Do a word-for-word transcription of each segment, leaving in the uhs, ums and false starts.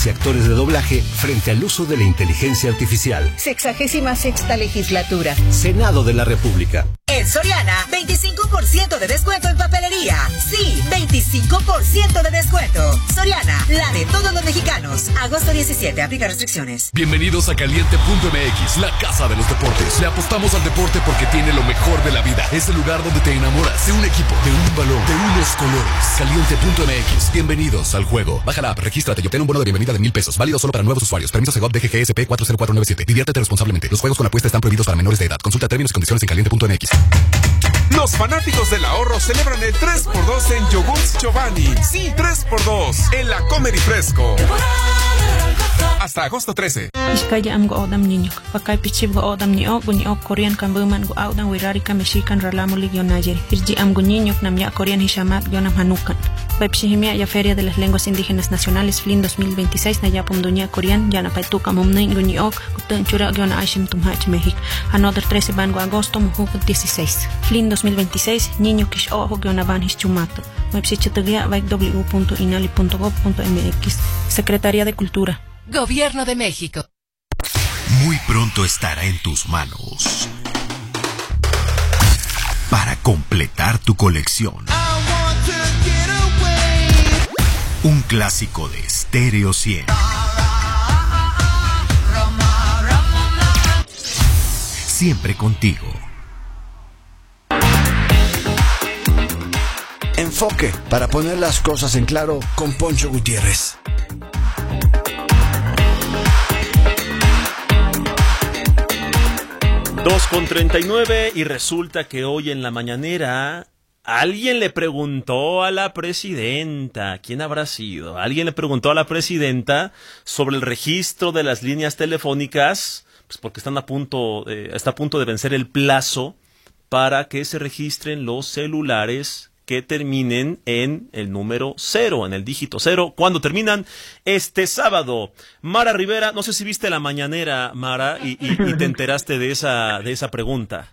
y actores de doblaje frente al uso de la inteligencia artificial. Sexagésima sexta legislatura. Senado de la República. En Soriana, veinticinco por ciento de descuento en papelería. Sí, veinticinco por ciento de descuento. Soriana, la de todos los mexicanos. Agosto diecisiete, aplica restricciones. Bienvenidos a Caliente punto M X, la casa de los deportes. Le apostamos al deporte porque tiene lo mejor de la vida. Es el lugar donde te enamoras de un equipo, de un balón, de unos colores. Caliente punto M X, bienvenidos al juego. Baja la app, regístrate y obtén un bono de bienvenida de mil pesos. Válido solo para nuevos usuarios. Permiso Segov D G G S P cuatro cero cuatro nueve siete. Diviértete responsablemente. Los juegos con apuesta están prohibidos para menores de edad. Consulta términos y condiciones en Caliente punto M X. Los fanáticos del ahorro celebran el tres por dos en Yogurts Giovanni. Sí, tres por dos en la Comer y Fresco. Hasta agosto trece. Iskaya am go odam niño. Pakay pichib go odam niño, guño Korean kambuman go audan wirari kamexican ralamo ligionayer. Irji am guñiño namya Korean hishamat yonam hanukan. Pepsihimia ya Feria de las Lenguas Indígenas Nacionales Flin dos mil veintiséis Nayapum Dunia Korean Yana Paituka Mumnin Guñiok Guten Chura Giona Aishim Tumhach México. Another trece Bango Agosto Mujuk dieciséis. Flin dos mil veintiséis Niño Kish Ojo Giona Banhis Chumato. Website w punto inali punto gov punto m x. Secretaría de Cultura. Gobierno de México. Muy pronto estará en tus manos para completar tu colección. Un clásico de Stereo cien. Siempre contigo. Enfoque para poner las cosas en claro con Poncho Gutiérrez. dos con treinta y nueve y resulta que hoy en la mañanera alguien le preguntó a la presidenta, ¿quién habrá sido? Alguien le preguntó a la presidenta sobre el registro de las líneas telefónicas, pues porque están a punto, eh, está a punto de vencer el plazo para que se registren los celulares que terminen en el número cero, en el dígito cero, cuando terminan este sábado. Mara Rivera, no sé si viste la mañanera, Mara, y, y, y te enteraste de esa, de esa pregunta.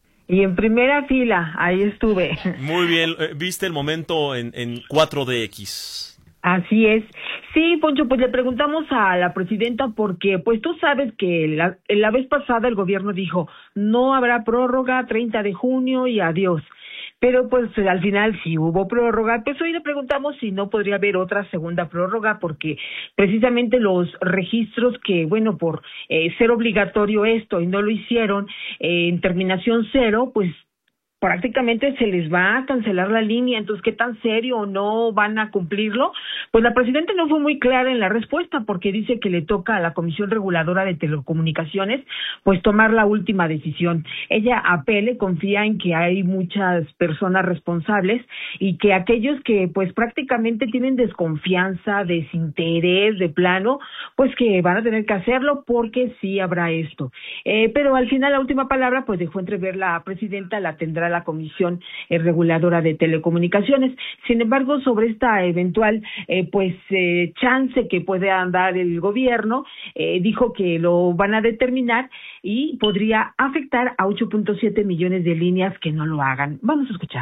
Y en primera fila, ahí estuve. Muy bien, viste el momento en, en cuatro D X. Así es. Sí, Poncho, pues le preguntamos a la presidenta porque, pues tú sabes que la, la vez pasada el gobierno dijo, no habrá prórroga, treinta de junio y adiós. Pero pues al final sí hubo prórroga, pues hoy le preguntamos si no podría haber otra segunda prórroga porque precisamente los registros que, bueno, por eh, ser obligatorio esto y no lo hicieron eh, en terminación cero, pues prácticamente se les va a cancelar la línea, entonces ¿qué tan serio o no van a cumplirlo? Pues la presidenta no fue muy clara en la respuesta porque dice que le toca a la Comisión Reguladora de Telecomunicaciones pues tomar la última decisión. Ella apele, confía en que hay muchas personas responsables y que aquellos que pues prácticamente tienen desconfianza, desinterés de plano, pues que van a tener que hacerlo porque sí habrá esto. Eh, pero al final la última palabra pues dejó entrever la presidenta, la tendrá la Comisión eh, Reguladora de Telecomunicaciones. Sin embargo, sobre esta eventual eh, pues eh, chance que puede dar el gobierno, eh, dijo que lo van a determinar y podría afectar a ocho punto siete millones de líneas que no lo hagan. Vamos a escuchar.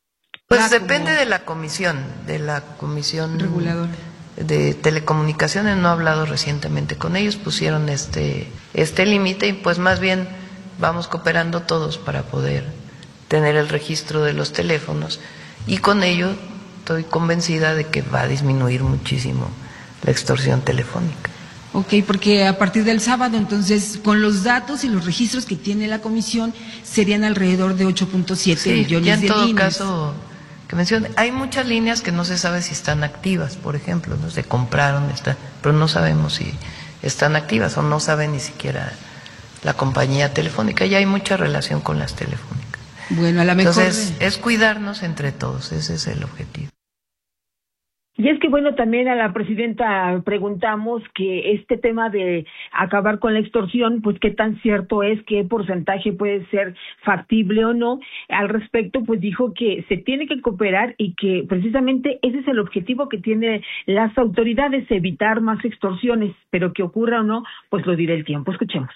Pues depende de la comisión, de la Comisión Reguladora de Telecomunicaciones. No he hablado recientemente con ellos, pusieron este este límite y pues más bien vamos cooperando todos para poder tener el registro de los teléfonos y con ello estoy convencida de que va a disminuir muchísimo la extorsión telefónica. Ok, porque a partir del sábado, entonces, con los datos y los registros que tiene la comisión, serían alrededor de ocho punto siete sí, millones ya en de todo líneas. Caso que mencione, hay muchas líneas que no se sabe si están activas, por ejemplo, no se compraron, están, pero no sabemos si están activas o no sabe ni siquiera la compañía telefónica. Ya hay mucha relación con las telefónicas. Bueno, a la mejor. Entonces, es cuidarnos entre todos, ese es el objetivo. Y es que, bueno, también a la presidenta preguntamos que este tema de acabar con la extorsión, pues qué tan cierto es, qué porcentaje puede ser factible o no. Al respecto, pues dijo que se tiene que cooperar y que precisamente ese es el objetivo que tienen las autoridades, evitar más extorsiones, pero que ocurra o no, pues lo dirá el tiempo. Escuchemos.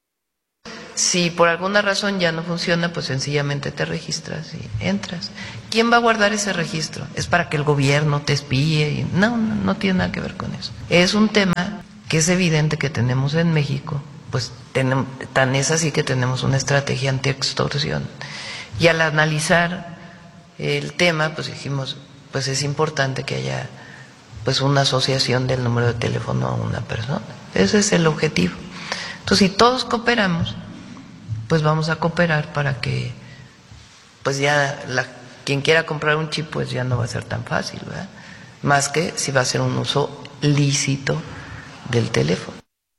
Si por alguna razón ya no funciona, pues sencillamente te registras y entras. ¿Quién va a guardar ese registro? ¿Es para que el gobierno te espíe? No, no, no tiene nada que ver con eso. Es un tema que es evidente que tenemos en México, pues tenemos, tan es así que tenemos una estrategia anti-extorsión. Y al analizar el tema, pues dijimos, pues es importante que haya pues una asociación del número de teléfono a una persona. Ese es el objetivo. Entonces, si todos cooperamos, pues vamos a cooperar para que pues ya la, quien quiera comprar un chip, pues ya no va a ser tan fácil, ¿verdad? Más que si va a ser un uso lícito del teléfono.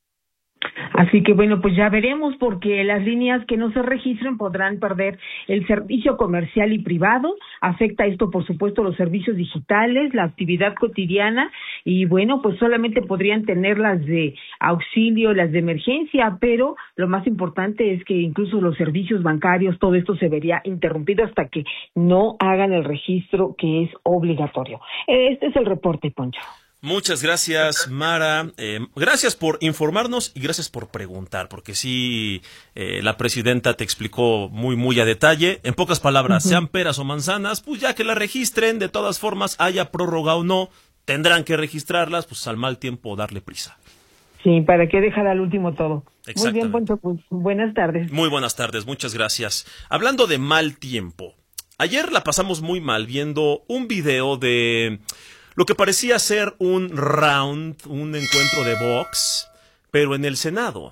Así que bueno, pues ya veremos, porque las líneas que no se registren podrán perder el servicio comercial y privado. Afecta esto, por supuesto, los servicios digitales, la actividad cotidiana, y bueno, pues solamente podrían tener las de auxilio, las de emergencia, pero lo más importante es que incluso los servicios bancarios, todo esto se vería interrumpido hasta que no hagan el registro, que es obligatorio. Este es el reporte, Poncho. Muchas gracias, Mara. Eh, gracias por informarnos y gracias por preguntar, porque sí, eh, la presidenta te explicó muy, muy a detalle. En pocas palabras, uh-huh. sean peras o manzanas, pues ya que la registren, de todas formas, haya prórroga o no, tendrán que registrarlas, pues al mal tiempo darle prisa. Sí, para que dejar al último todo. Muy bien, Poncho, pues buenas tardes. Muy buenas tardes, muchas gracias. Hablando de mal tiempo, ayer la pasamos muy mal viendo un video de lo que parecía ser un round, un encuentro de box, pero en el Senado.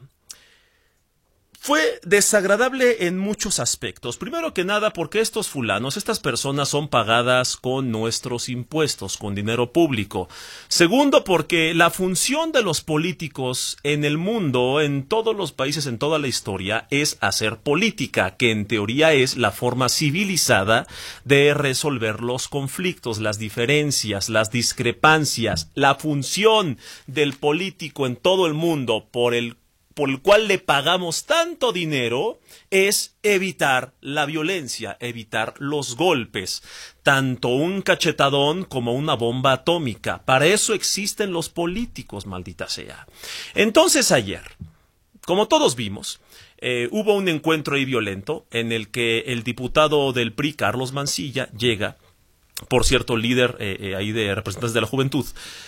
Fue desagradable en muchos aspectos. Primero que nada, porque estos fulanos, estas personas son pagadas con nuestros impuestos, con dinero público. Segundo, porque la función de los políticos en el mundo, en todos los países, en toda la historia, es hacer política, que en teoría es la forma civilizada de resolver los conflictos, las diferencias, las discrepancias. La función del político en todo el mundo, por el por el cual le pagamos tanto dinero, es evitar la violencia, evitar los golpes, tanto un cachetadón como una bomba atómica. Para eso existen los políticos, maldita sea. Entonces ayer, como todos vimos, eh, hubo un encuentro ahí violento en el que el diputado del P R I, Carlos Mancilla, llega, por cierto, líder eh, eh, ahí de representantes de la juventud,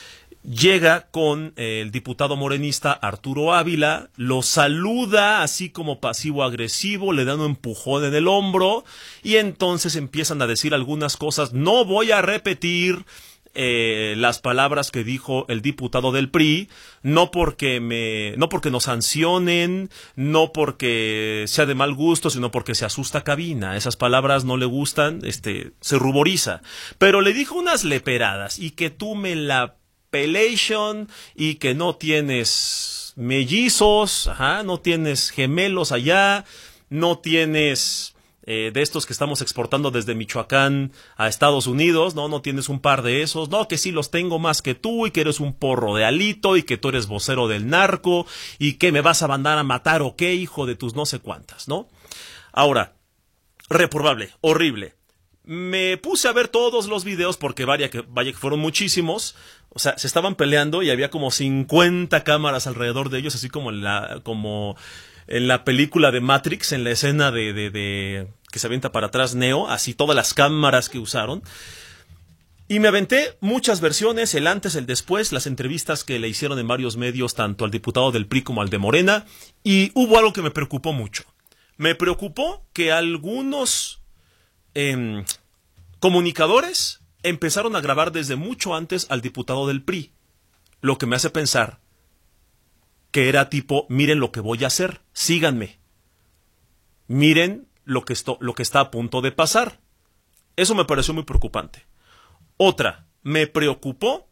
llega con eh, el diputado morenista Arturo Ávila, lo saluda así como pasivo-agresivo, le dan un empujón en el hombro y entonces empiezan a decir algunas cosas. No voy a repetir eh, las palabras que dijo el diputado del P R I, no porque me, no porque nos sancionen, no porque sea de mal gusto, sino porque se asusta cabina. Esas palabras no le gustan, este, se ruboriza. Pero le dijo unas leperadas y que tú me la pelation y que no tienes mellizos, ajá, no tienes gemelos allá, no tienes eh, de estos que estamos exportando desde Michoacán a Estados Unidos, no, no tienes un par de esos, no, que sí los tengo más que tú y que eres un porro de Alito y que tú eres vocero del narco y que me vas a mandar a matar o qué, hijo de tus no sé cuántas, ¿no? Ahora, reprobable, horrible. Me puse a ver todos los videos porque vaya que, vaya que fueron muchísimos. O sea, se estaban peleando y había como cincuenta cámaras alrededor de ellos, así como en la, como en la película de Matrix, en la escena de, de, de que se avienta para atrás Neo, así todas las cámaras que usaron. Y me aventé muchas versiones, el antes, el después, las entrevistas que le hicieron en varios medios, tanto al diputado del P R I como al de Morena, y hubo algo que me preocupó mucho. Me preocupó que algunos Eh, comunicadores empezaron a grabar desde mucho antes al diputado del P R I, lo que me hace pensar que era tipo, miren lo que voy a hacer, síganme, miren lo que, esto, lo que está a punto de pasar. Eso me pareció muy preocupante. Otra, me preocupó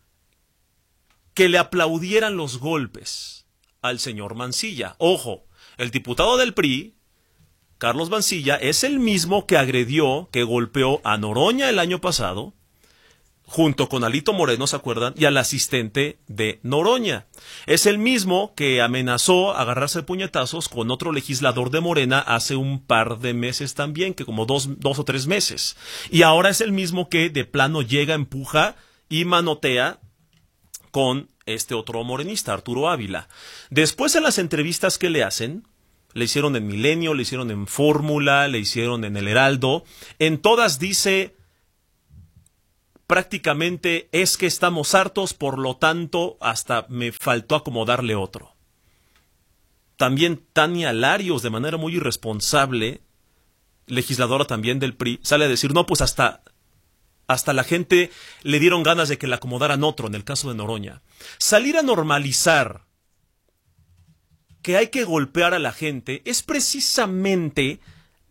que le aplaudieran los golpes al señor Mancilla. Ojo, el diputado del P R I, Carlos Mancilla, es el mismo que agredió, que golpeó a Noroña el año pasado, junto con Alito Moreno, ¿se acuerdan? Y al asistente de Noroña. Es el mismo que amenazó agarrarse puñetazos con otro legislador de Morena hace un par de meses también, que como dos, dos o tres meses. Y ahora es el mismo que de plano llega, empuja y manotea con este otro morenista, Arturo Ávila. Después en las entrevistas que le hacen, le hicieron en Milenio, le hicieron en Fórmula, le hicieron en El Heraldo. En todas dice prácticamente es que estamos hartos, por lo tanto, hasta me faltó acomodarle otro. También Tania Larios, de manera muy irresponsable, legisladora también del P R I, sale a decir, no, pues hasta, hasta la gente le dieron ganas de que le acomodaran otro, en el caso de Noroña. Salir a normalizar que hay que golpear a la gente es precisamente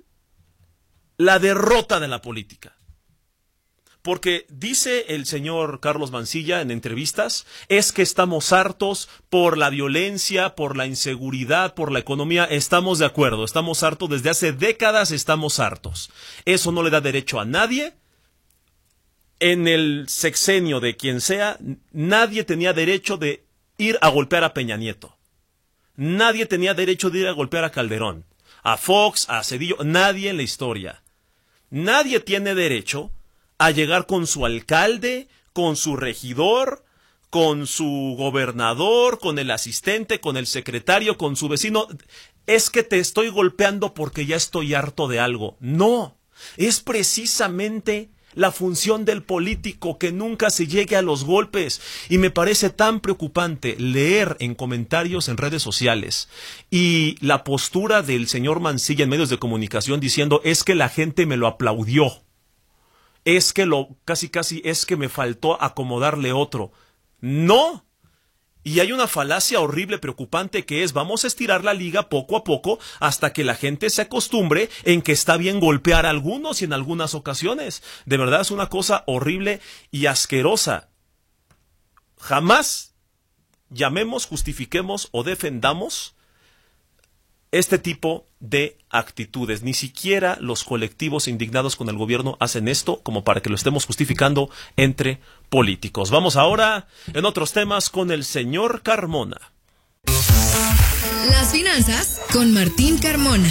la derrota de la política. Porque dice el señor Carlos Mancilla en entrevistas, es que estamos hartos por la violencia, por la inseguridad, por la economía. Estamos de acuerdo, estamos hartos, desde hace décadas estamos hartos. Eso no le da derecho a nadie. En el sexenio de quien sea, nadie tenía derecho de ir a golpear a Peña Nieto. Nadie tenía derecho de ir a golpear a Calderón, a Fox, a Cedillo, nadie en la historia. Nadie tiene derecho a llegar con su alcalde, con su regidor, con su gobernador, con el asistente, con el secretario, con su vecino. Es que te estoy golpeando porque ya estoy harto de algo. No, es precisamente la función del político, que nunca se llegue a los golpes. Y me parece tan preocupante leer en comentarios en redes sociales y la postura del señor Mancilla en medios de comunicación diciendo, es que la gente me lo aplaudió. Es que lo, casi casi, es que me faltó acomodarle otro. ¡No! Y hay una falacia horrible, preocupante, que es, vamos a estirar la liga poco a poco hasta que la gente se acostumbre en que está bien golpear a algunos y en algunas ocasiones. De verdad es una cosa horrible y asquerosa. Jamás llamemos, justifiquemos o defendamos este tipo de actitudes. Ni siquiera los colectivos indignados con el gobierno hacen esto como para que lo estemos justificando entre políticos. Vamos ahora en otros temas con el señor Carmona. Las finanzas con Martín Carmona.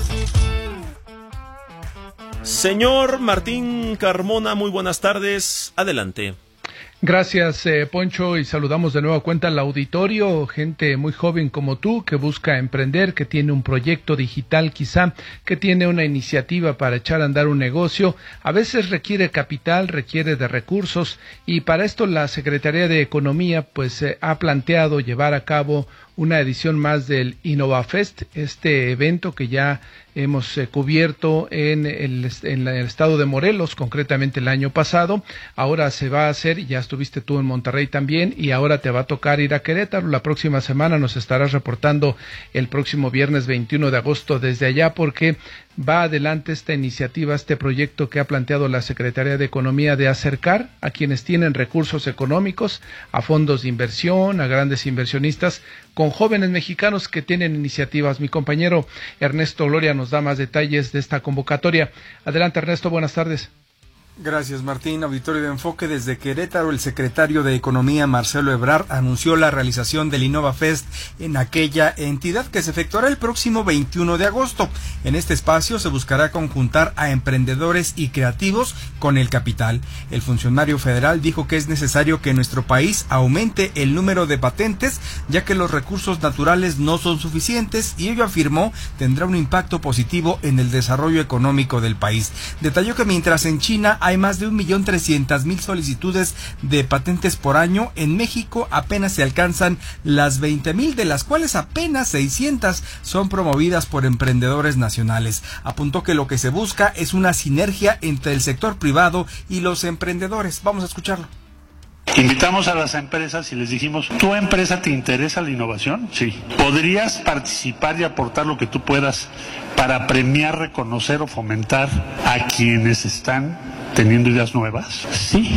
Señor Martín Carmona, muy buenas tardes. Adelante. Gracias, eh, Poncho, y saludamos de nuevo a cuenta al auditorio, gente muy joven como tú, que busca emprender, que tiene un proyecto digital quizá, que tiene una iniciativa para echar a andar un negocio. A veces requiere capital, requiere de recursos, y para esto la Secretaría de Economía pues eh, ha planteado llevar a cabo una edición más del InnovaFest, este evento que ya hemos eh, cubierto en el, en el estado de Morelos, concretamente el año pasado. Ahora se va a hacer, ya estuviste tú en Monterrey también, y ahora te va a tocar ir a Querétaro. La próxima semana nos estarás reportando el próximo viernes veintiuno de agosto desde allá, porque va adelante esta iniciativa, este proyecto que ha planteado la Secretaría de Economía de acercar a quienes tienen recursos económicos, a fondos de inversión, a grandes inversionistas, con jóvenes mexicanos que tienen iniciativas. Mi compañero Ernesto Gloria nos da más detalles de esta convocatoria. Adelante, Ernesto, buenas tardes. Gracias, Martín. Auditorio de Enfoque, desde Querétaro, el secretario de Economía, Marcelo Ebrard, anunció la realización del InnovaFest en aquella entidad, que se efectuará el próximo veintiuno de agosto. En este espacio se buscará conjuntar a emprendedores y creativos con el capital. El funcionario federal dijo que es necesario que nuestro país aumente el número de patentes, ya que los recursos naturales no son suficientes, y ello, afirmó, tendrá un impacto positivo en el desarrollo económico del país. Detalló que mientras en China hay más de un millón trescientas mil solicitudes de patentes por año, en México apenas se alcanzan las veinte mil, de las cuales apenas seiscientas son promovidas por emprendedores nacionales. Apuntó que lo que se busca es una sinergia entre el sector privado y los emprendedores. Vamos a escucharlo. Invitamos a las empresas y les dijimos, ¿tu empresa te interesa la innovación? Sí. ¿Podrías participar y aportar lo que tú puedas para premiar, reconocer o fomentar a quienes están teniendo ideas nuevas? Sí.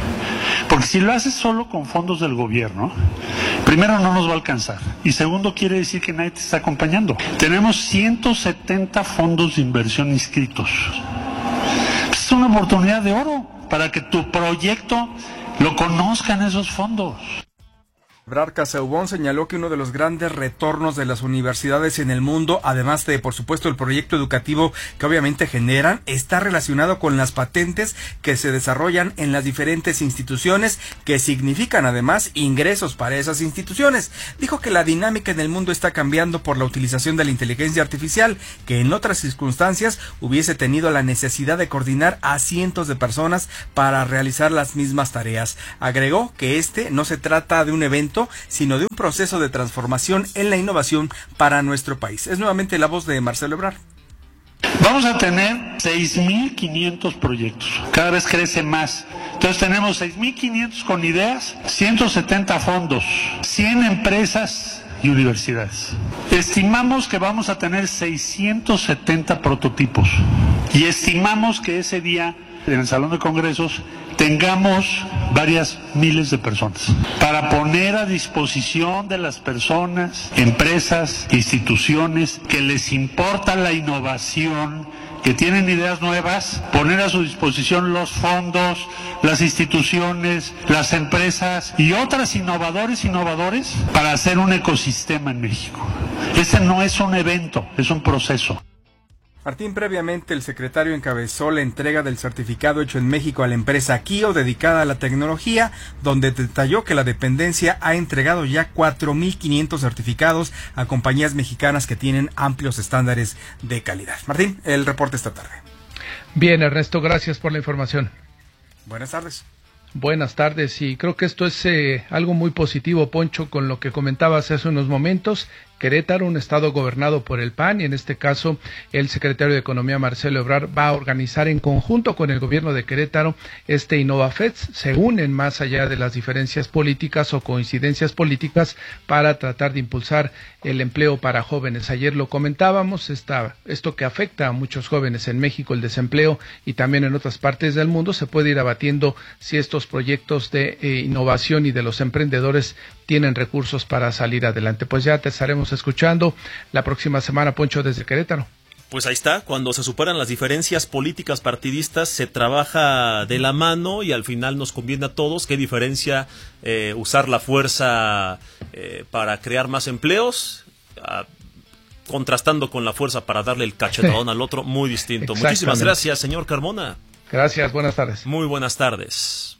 Porque si lo haces solo con fondos del gobierno, primero no nos va a alcanzar, y segundo quiere decir que nadie te está acompañando. Tenemos ciento setenta fondos de inversión inscritos. Es una oportunidad de oro para que tu proyecto lo conozcan esos fondos. Ebrard Casaubon señaló que uno de los grandes retornos de las universidades en el mundo, además de, por supuesto, el proyecto educativo que obviamente generan, está relacionado con las patentes que se desarrollan en las diferentes instituciones, que significan además ingresos para esas instituciones. Dijo que la dinámica en el mundo está cambiando por la utilización de la inteligencia artificial, que en otras circunstancias hubiese tenido la necesidad de coordinar a cientos de personas para realizar las mismas tareas. Agregó que este no se trata de un evento, sino de un proceso de transformación en la innovación para nuestro país. Es nuevamente la voz de Marcelo Ebrard. Vamos a tener seis mil quinientos proyectos, cada vez crece más. Entonces tenemos seis mil quinientos con ideas, ciento setenta fondos, cien empresas y universidades. Estimamos que vamos a tener seiscientos setenta prototipos y estimamos que ese día en el Salón de Congresos tengamos varias miles de personas para poner a disposición de las personas, empresas, instituciones que les importa la innovación, que tienen ideas nuevas, poner a su disposición los fondos, las instituciones, las empresas y otras innovadores innovadores para hacer un ecosistema en México. Este no es un evento, es un proceso. Martín, previamente el secretario encabezó la entrega del certificado hecho en México a la empresa Kio, dedicada a la tecnología, donde detalló que la dependencia ha entregado ya cuatro mil quinientos certificados a compañías mexicanas que tienen amplios estándares de calidad. Martín, el reporte esta tarde. Bien, Ernesto, gracias por la información. Buenas tardes. Buenas tardes, y creo que esto es eh, algo muy positivo, Poncho, con lo que comentabas hace unos momentos. Querétaro, un estado gobernado por el P A N, y en este caso el secretario de Economía, Marcelo Ebrard, va a organizar en conjunto con el gobierno de Querétaro este InnovaFest. Se unen más allá de las diferencias políticas o coincidencias políticas para tratar de impulsar el empleo para jóvenes. Ayer lo comentábamos, esta, esto que afecta a muchos jóvenes en México, el desempleo, y también en otras partes del mundo, se puede ir abatiendo si estos proyectos de eh, innovación y de los emprendedores tienen recursos para salir adelante. Pues ya te estaremos escuchando la próxima semana, Poncho, desde Querétaro. Pues ahí está, cuando se superan las diferencias políticas partidistas, se trabaja de la mano y al final nos conviene a todos. ¿Qué diferencia eh, usar la fuerza eh, para crear más empleos? Ah, contrastando con la fuerza para darle el cachetadón al otro, muy distinto. Muchísimas gracias, señor Carmona. Gracias, buenas tardes. Muy buenas tardes.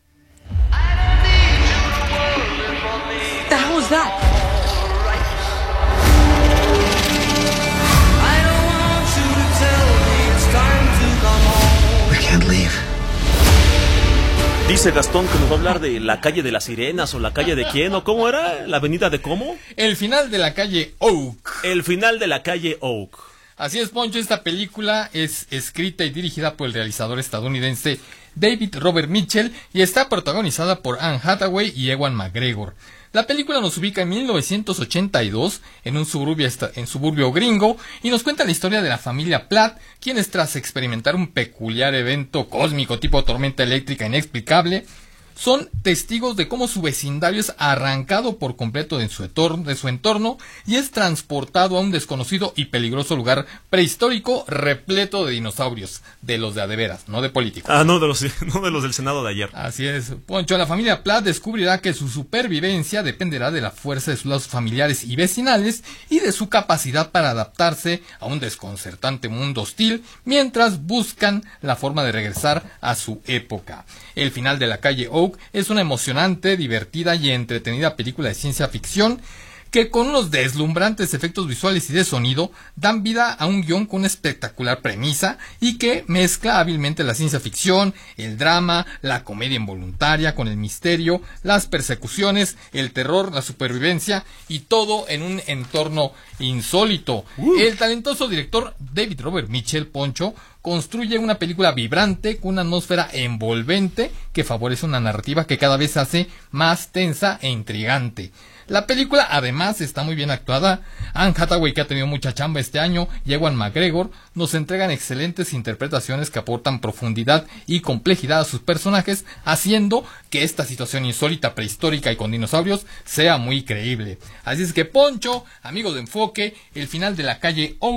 That was that. We can't leave. Dice Gastón que nos va a hablar de la calle de las sirenas o la calle de quién o cómo era, la avenida de cómo. El final de la calle Oak. El final de la calle Oak. Así es, Poncho, esta película es escrita y dirigida por el realizador estadounidense David Robert Mitchell y está protagonizada por Anne Hathaway y Ewan McGregor. La película nos ubica en mil novecientos ochenta y dos en un suburbio, en suburbio gringo y nos cuenta la historia de la familia Platt, quienes tras experimentar un peculiar evento cósmico tipo tormenta eléctrica inexplicable, son testigos de cómo su vecindario es arrancado por completo de su, entorno, de su entorno y es transportado a un desconocido y peligroso lugar prehistórico repleto de dinosaurios, de los de a de veras, no de políticos. Ah, no de los, no de los del Senado de ayer. Así es, Poncho. La familia Platt descubrirá que su supervivencia dependerá de la fuerza de sus lazos familiares y vecinales y de su capacidad para adaptarse a un desconcertante mundo hostil mientras buscan la forma de regresar a su época. El final de la calle Oak es una emocionante, divertida y entretenida película de ciencia ficción que con unos deslumbrantes efectos visuales y de sonido dan vida a un guión con una espectacular premisa y que mezcla hábilmente la ciencia ficción, el drama, la comedia involuntaria con el misterio, las persecuciones, el terror, la supervivencia y todo en un entorno insólito. Uh. El talentoso director David Robert Mitchell, Poncho, construye una película vibrante con una atmósfera envolvente que favorece una narrativa que cada vez se hace más tensa e intrigante. La película además está muy bien actuada. Anne Hathaway, que ha tenido mucha chamba este año, y Ewan McGregor nos entregan excelentes interpretaciones que aportan profundidad y complejidad a sus personajes, haciendo que esta situación insólita, prehistórica y con dinosaurios sea muy creíble. Así es que, Poncho, amigos de Enfoque, el final de la calle Oak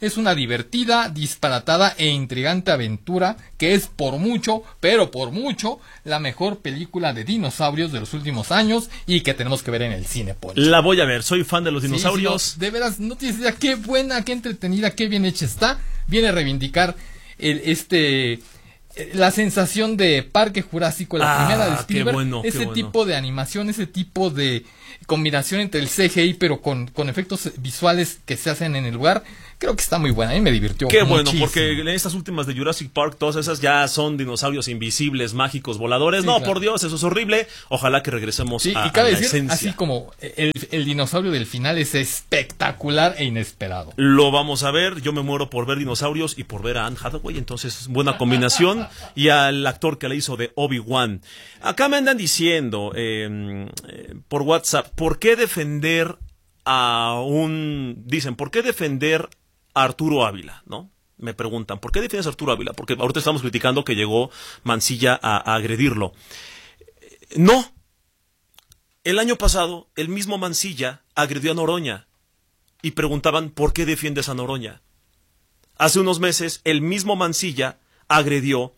es una divertida, disparatada e intrigante aventura que es por mucho, pero por mucho, la mejor película de dinosaurios de los últimos años y que tenemos que ver en el cine, Poncho. La voy a ver, soy fan de los dinosaurios. Sí, sí, no, de veras, no tienes idea qué buena, qué entretenida, qué bien hecha está. Viene a reivindicar el, este... la sensación de Parque Jurásico, la ah, primera de Spielberg, qué bueno, ese qué bueno. tipo de animación, ese tipo de combinación entre el C G I pero con, con efectos visuales que se hacen en el lugar, creo que está muy buena, a mí me divirtió Qué muchísimo. bueno, porque en estas últimas de Jurassic Park, todas esas ya son dinosaurios invisibles, mágicos, voladores, sí, no, claro. Por Dios, eso es horrible, ojalá que regresemos sí, a, y cabe a la decir, esencia. Así como el, el dinosaurio del final es espectacular e inesperado. Lo vamos a ver, yo me muero por ver dinosaurios y por ver a Anne Hathaway, entonces buena combinación, y al actor que le hizo de Obi-Wan. Acá me andan diciendo eh, eh, por WhatsApp, ¿por qué defender a un... Dicen, ¿por qué defender a Arturo Ávila? ¿No? Me preguntan, ¿por qué defiendes a Arturo Ávila? Porque ahorita estamos criticando que llegó Mancilla a, a agredirlo. No. El año pasado, el mismo Mancilla agredió a Noroña y preguntaban, ¿por qué defiendes a Noroña? Hace unos meses, el mismo Mancilla agredió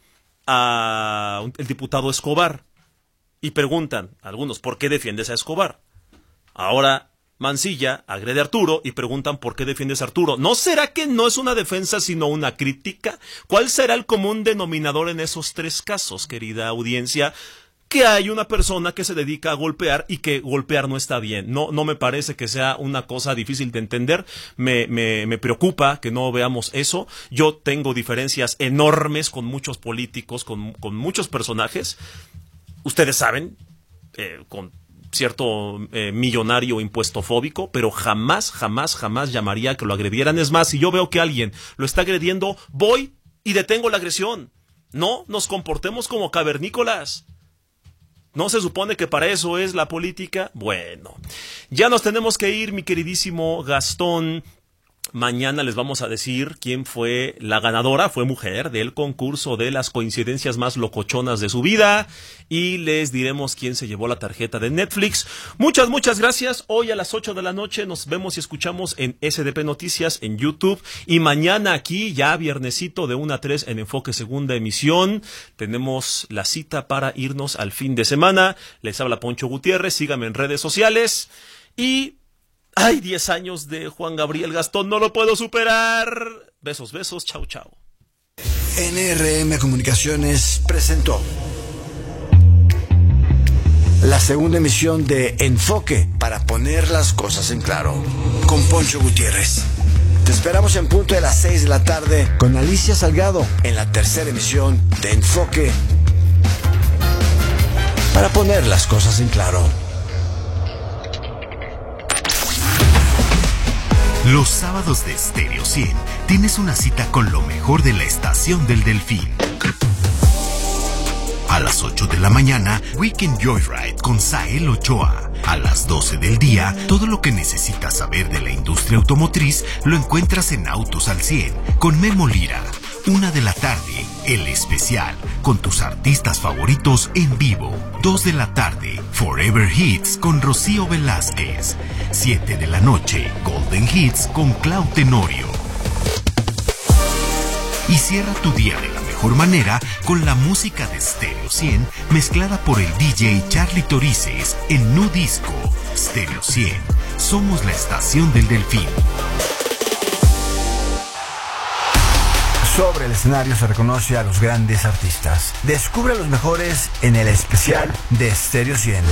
a el diputado Escobar y preguntan algunos, ¿por qué defiendes a Escobar? Ahora Mancilla agrede a Arturo y preguntan por qué defiendes a Arturo. ¿No será que no es una defensa sino una crítica? ¿Cuál será el común denominador en esos tres casos, querida audiencia? Que hay una persona que se dedica a golpear y que golpear no está bien. No, no me parece que sea una cosa difícil de entender. Me, me, me preocupa que no veamos eso. Yo tengo diferencias enormes con muchos políticos, con, con muchos personajes. Ustedes saben, eh, con cierto eh, millonario impuestofóbico, pero jamás, jamás, jamás llamaría a que lo agredieran. Es más, si yo veo que alguien lo está agrediendo, voy y detengo la agresión. No nos comportemos como cavernícolas. ¿No se supone que para eso es la política? Bueno, ya nos tenemos que ir, mi queridísimo Gastón. Mañana les vamos a decir quién fue la ganadora, fue mujer, del concurso de las coincidencias más locochonas de su vida. Y les diremos quién se llevó la tarjeta de Netflix. Muchas, muchas gracias. Hoy a las ocho de la noche nos vemos y escuchamos en S D P Noticias en YouTube. Y mañana aquí, ya viernesito de una a tres en Enfoque Segunda Emisión, tenemos la cita para irnos al fin de semana. Les habla Poncho Gutiérrez, síganme en redes sociales. Y... ¡ay, diez años de Juan Gabriel Gastón! ¡No lo puedo superar! Besos, besos, chau, chau. N R M Comunicaciones presentó la segunda emisión de Enfoque, para poner las cosas en claro, con Poncho Gutiérrez. Te esperamos en punto de las seis de la tarde con Alicia Salgado en la tercera emisión de Enfoque, para poner las cosas en claro. Los sábados de Stereo cien tienes una cita con lo mejor de la Estación del Delfín. A las ocho de la mañana, Weekend Joyride con Sael Ochoa. A las doce del día, todo lo que necesitas saber de la industria automotriz lo encuentras en Autos al cien con Memo Lira. Una de la tarde, El Especial, con tus artistas favoritos en vivo. Dos de la tarde, Forever Hits con Rocío Velázquez. Siete de la noche, Golden Hits con Clau Tenorio. Y cierra tu día de la mejor manera con la música de Stereo cien mezclada por el D J Charlie Torices en Nu Disco. Stereo cien, somos la estación del Delfín. Sobre el escenario se reconoce a los grandes artistas. Descubre a los mejores en el especial de Stereo cien.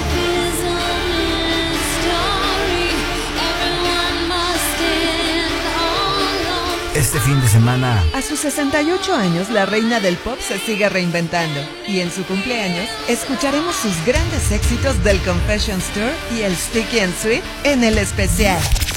Este fin de semana, a sus sesenta y ocho años, la reina del pop se sigue reinventando. Y en su cumpleaños, escucharemos sus grandes éxitos del Confessions Tour y el Sticky and Sweet en el especial.